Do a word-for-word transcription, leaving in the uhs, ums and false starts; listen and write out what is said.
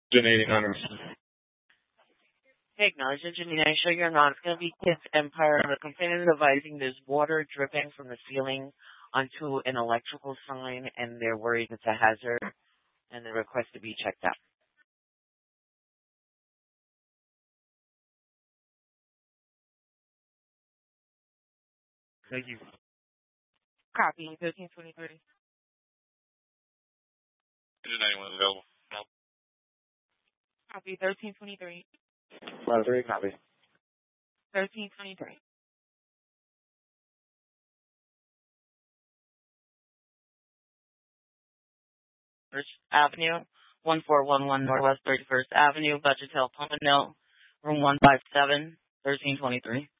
Originating on Hey, acknowledge it, Janine. I show you're not. It's going to be Kids Empire. The complaint is advising there's water dripping from the ceiling onto an electrical sign, and they're worried it's a hazard, and they request to be checked out. Thank you. Copy, thirteen twenty-three. Is anyone available? No. Copy, thirteen twenty-three. Level three, copy. thirteen twenty-three. First Avenue, one four one one Northwest thirty-first Avenue, Budgetel, Pompano, room one five seven, thirteen twenty-three.